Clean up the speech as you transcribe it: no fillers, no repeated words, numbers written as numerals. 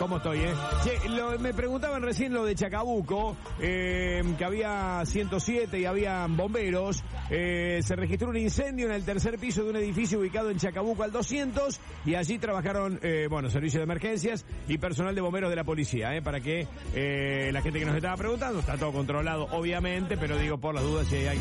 ¿Cómo estoy, Che, me preguntaban recién lo de Chacabuco, que había 107 y habían bomberos. Se registró un incendio en el tercer piso de un edificio ubicado en Chacabuco al 200 y allí trabajaron, servicio de emergencias y personal de bomberos de la policía, para que la gente que nos estaba preguntando, está todo controlado obviamente, pero digo por las dudas si hay alguien